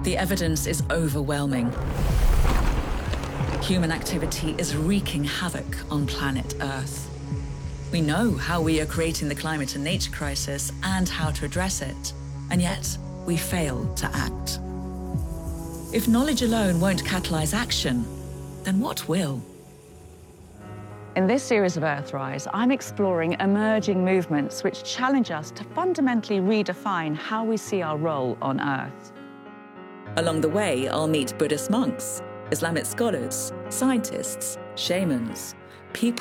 The evidence is overwhelming. Human activity is wreaking havoc on planet Earth. We know how we are creating the climate and nature crisis and how to address it, and yet we fail to act. If knowledge alone won't catalyse action, then what will? In this series of Earthrise, I'm exploring emerging movements which challenge us to fundamentally redefine how we see our role on Earth. Along the way, I'll meet Buddhist monks, Islamic scholars, scientists, shamans, people